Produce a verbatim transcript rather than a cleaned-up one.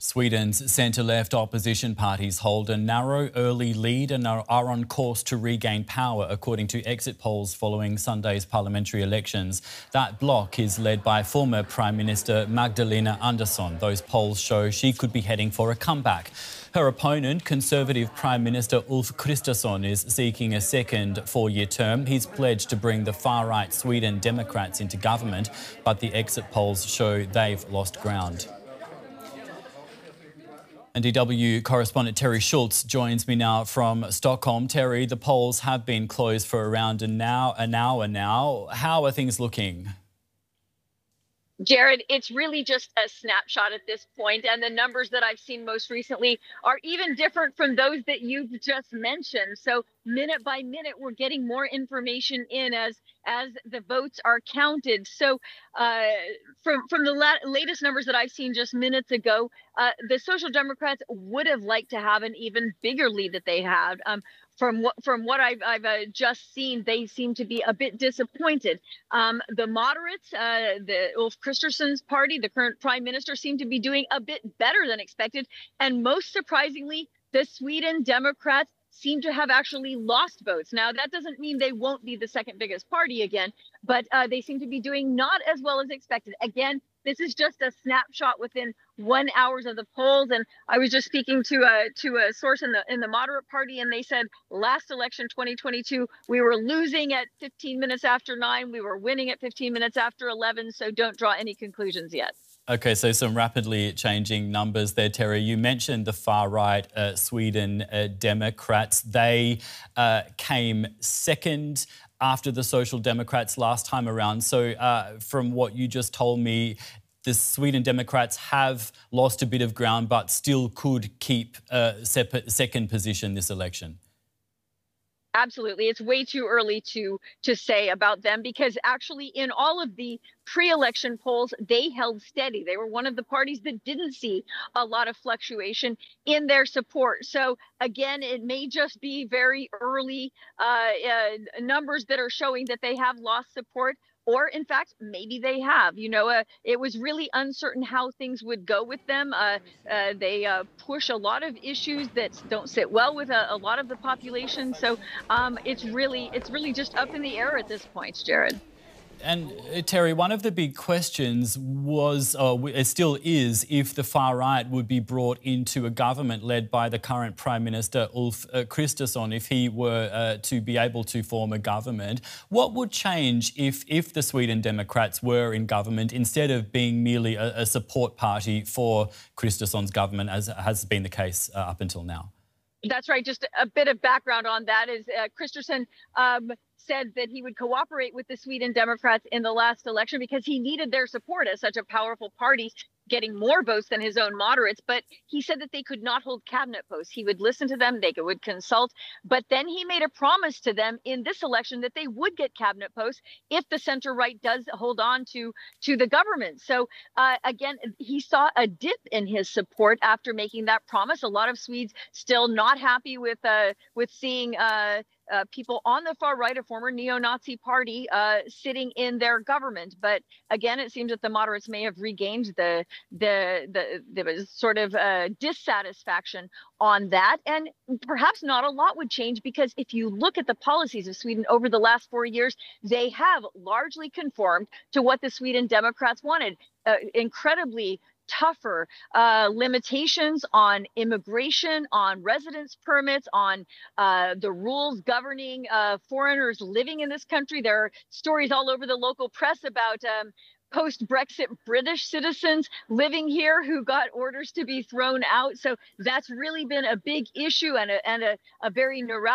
Sweden's centre-left opposition parties hold a narrow early lead and are on course to regain power, according to exit polls following Sunday's parliamentary elections. That bloc is led by former Prime Minister Magdalena Andersson. Those polls show she could be heading for a comeback. Her opponent, Conservative Prime Minister Ulf Kristersson, is seeking a second four-year term. He's pledged to bring the far-right Sweden Democrats into government, but the exit polls show they've lost ground. And D W correspondent Terry Schultz joins me now from Stockholm. Terry, the polls have been closed for around an hour, an hour now. How are things looking? Jared, it's really just a snapshot at this point, and the numbers that I've seen most recently are even different from those that you've just mentioned. So minute by minute, we're getting more information in as as the votes are counted. So uh, from from the la latest numbers that I've seen just minutes ago, uh, the Social Democrats would have liked to have an even bigger lead that they had. Um, From what from what I've, I've uh, just seen, they seem to be a bit disappointed. Um, the moderates, uh, the Ulf Kristersson's party, the current prime minister, seem to be doing a bit better than expected. And most surprisingly, the Sweden Democrats seem to have actually lost votes. Now, that doesn't mean they won't be the second biggest party again, but uh, they seem to be doing not as well as expected. Again, this is just a snapshot within one hours of the polls, and I was just speaking to a to a source in the in the moderate party, and they said last election, twenty twenty-two, we were losing at fifteen minutes after nine, we were winning at fifteen minutes after eleven. So don't draw any conclusions yet. Okay, so some rapidly changing numbers there, Terry. You mentioned the far-right uh, Sweden uh, Democrats. They uh, came second after the Social Democrats last time around. So uh, from what you just told me, the Sweden Democrats have lost a bit of ground but still could keep a second position this election. Absolutely. It's way too early to to say about them, because actually in all of the pre-election polls, they held steady. They were one of the parties that didn't see a lot of fluctuation in their support. So again, it may just be very early uh, uh, numbers that are showing that they have lost support. Or, in fact, maybe they have. You know, uh, it was really uncertain how things would go with them. Uh, uh, they uh, push a lot of issues that don't sit well with a, a lot of the population. So um, it's really it's really just up in the air at this point, Jared. And uh, Terry, one of the big questions was, or it still is, if the far right would be brought into a government led by the current Prime Minister Ulf uh, Kristersson, if he were uh, to be able to form a government. What would change if, if the Sweden Democrats were in government instead of being merely a, a support party for Kristersson's government, as has been the case uh, up until now? That's right. Just a bit of background on that is uh, Kristersson um, said that he would cooperate with the Sweden Democrats in the last election because he needed their support as such a powerful party, getting more votes than his own moderates. But he said that they could not hold cabinet posts. He would listen to them, they would consult. But then he made a promise to them in this election that they would get cabinet posts if the center right does hold on to, to the government. So uh, again, he saw a dip in his support after making that promise. A lot of Swedes still not happy with uh, with seeing uh, Uh, people on the far right, a former neo-Nazi party, uh, sitting in their government. But again, it seems that the moderates may have regained the the the, the sort of uh, dissatisfaction on that. And perhaps not a lot would change, because if you look at the policies of Sweden over the last four years, they have largely conformed to what the Sweden Democrats wanted. Uh, incredibly tougher uh, limitations on immigration, on residence permits, on uh, the rules governing uh, foreigners living in this country. There are stories all over the local press about um, post-Brexit British citizens living here who got orders to be thrown out. So that's really been a big issue and a, and a, a very neuralgic